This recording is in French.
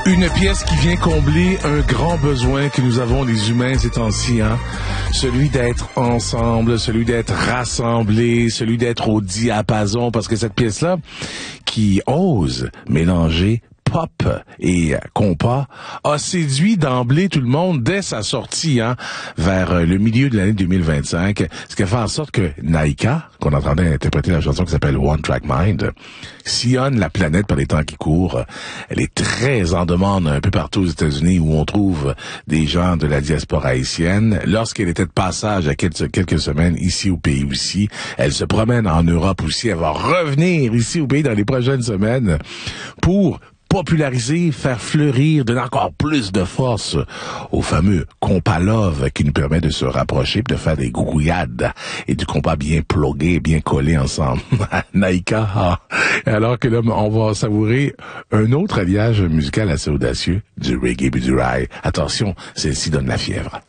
Une pièce qui vient combler un grand besoin que nous avons les humains ces temps-ci, hein? Celui d'être ensemble, celui d'être rassemblés, celui d'être au diapason, parce que cette pièce-là, qui ose mélanger pop et compas, a séduit d'emblée tout le monde dès sa sortie, hein, vers le milieu de l'année 2025, ce qui a fait en sorte que Naika, qu'on entendait interpréter la chanson qui s'appelle One Track Mind, sillonne la planète par les temps qui courent. Elle est très en demande un peu partout aux États-Unis, où on trouve des gens de la diaspora haïtienne. Lorsqu'elle était de passage à quelques semaines ici au pays aussi, elle se promène en Europe aussi. Elle va revenir ici au pays dans les prochaines semaines pour populariser, faire fleurir, donner encore plus de force au fameux compas love qui nous permet de se rapprocher, de faire des grouillades et du compas bien plugué, bien collé ensemble. Naika. Alors que là, on va savourer un autre alliage musical assez audacieux, du reggae et du rail. Attention, celle-ci donne la fièvre.